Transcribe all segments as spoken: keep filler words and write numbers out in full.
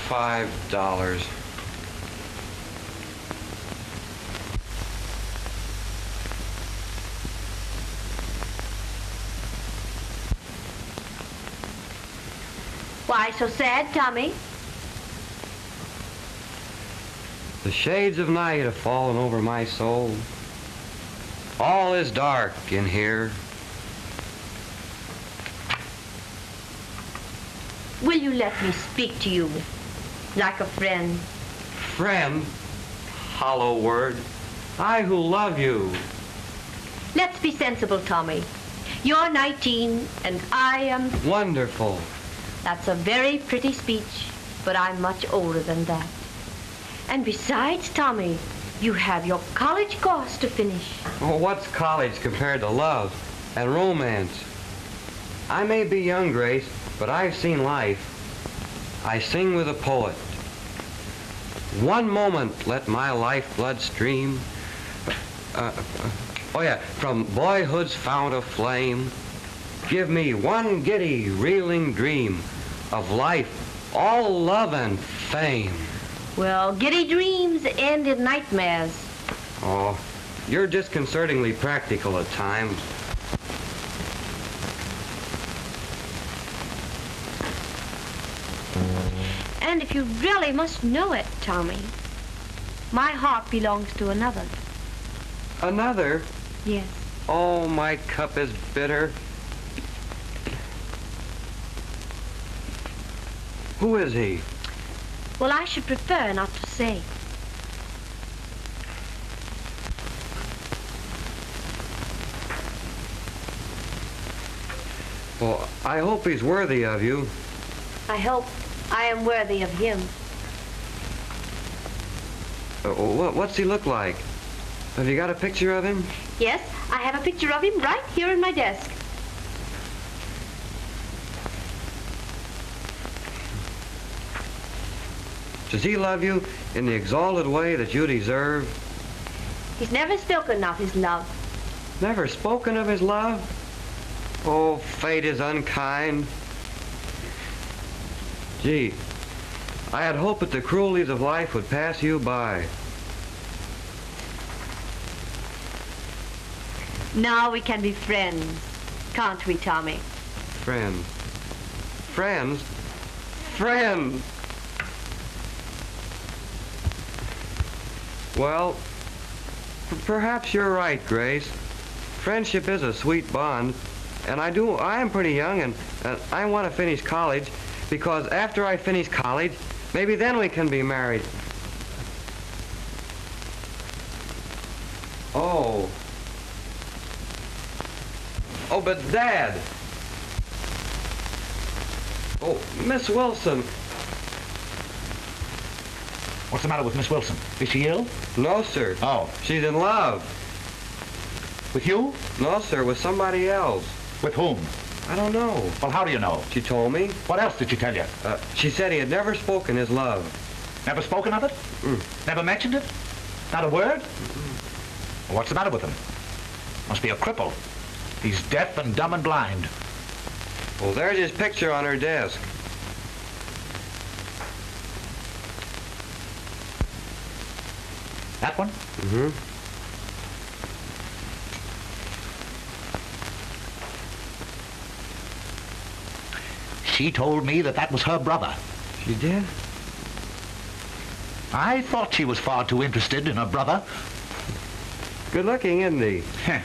five dollars. Why so sad, Tommy? The shades of night have fallen over my soul. All is dark in here. Will you let me speak to you like a friend? Friend, hollow word. I who love you. Let's be sensible, Tommy. You're nineteen and I am... Wonderful. That's a very pretty speech, but I'm much older than that. And besides, Tommy, you have your college course to finish. Oh, what's college compared to love and romance? I may be young, Grace, but I've seen life. I sing with a poet. One moment let my lifeblood stream. Uh, uh, oh yeah, from boyhood's fount of flame. Give me one giddy, reeling dream of life, all love and fame. Well, giddy dreams end in nightmares. Oh, you're disconcertingly practical at times. And if you really must know it, Tommy, my heart belongs to another. Another? Yes. Oh, my cup is bitter. Who is he? Well, I should prefer not to say. Well, I hope he's worthy of you. I hope I am worthy of him. Uh, what, what's he look like? Have you got a picture of him? Yes, I have a picture of him right here in my desk. Does he love you in the exalted way that you deserve? He's never spoken of his love. Never spoken of his love? Oh, fate is unkind. Gee, I had hoped that the cruelties of life would pass you by. Now we can be friends, can't we, Tommy? Friends. Friends? Friends! Well, p- perhaps you're right, Grace. Friendship is a sweet bond, and I do, I am pretty young, and, and I want to finish college, because after I finish college, maybe then we can be married. Oh. Oh, but Dad. Oh, Miss Wilson. What's the matter with Miss Wilson? Is she ill? No, sir. Oh. She's in love. With you? No, sir, with somebody else. With whom? I don't know. Well, how do you know? She told me. What else did she tell you? Uh, she said he had never spoken his love. Never spoken of it? Mm. Never mentioned it? Not a word? Well, what's the matter with him? Must be a cripple. He's deaf and dumb and blind. Well, there's his picture on her desk. That one? Mm-hmm. She told me that that was her brother. She did? I thought she was far too interested in her brother. Good looking, isn't he?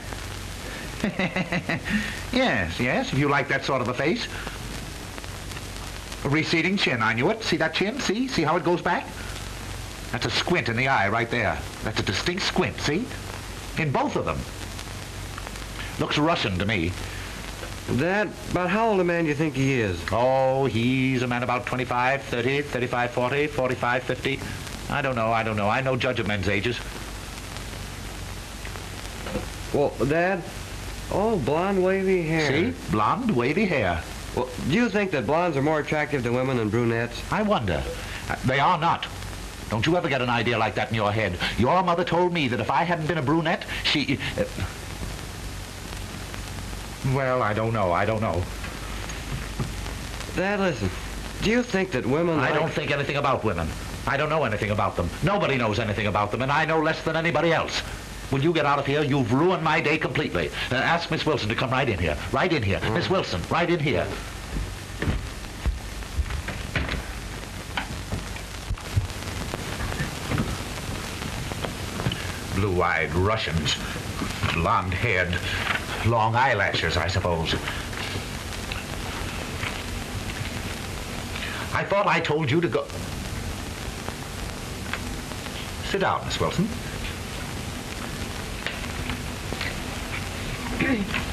Yes, yes, if you like that sort of a face. A receding chin, I knew it. See that chin? See? See how it goes back? That's a squint in the eye right there. That's a distinct squint, see? In both of them. Looks Russian to me. Dad, about how old a man do you think he is? Oh, he's a man about twenty-five, thirty, thirty-five, forty, forty-five, fifty. I don't know, I don't know. I no judge of men's ages. Well, Dad, oh, blonde, wavy hair. See? Blonde, wavy hair. Well, do you think that blondes are more attractive to women than brunettes? I wonder. Uh, they are not. Don't you ever get an idea like that in your head. Your mother told me that if I hadn't been a brunette, she... Uh, well, I don't know. I don't know. Dad, listen. Do you think that women I like... don't think anything about women. I don't know anything about them. Nobody knows anything about them, and I know less than anybody else. Will you get out of here? You've ruined my day completely. Uh, ask Miss Wilson to come right in here. Right in here. Miss Wilson, right in here. Blue-eyed Russians. Blonde-haired. Long eyelashes, I suppose. I thought I told you to go... Sit down, Miss Wilson.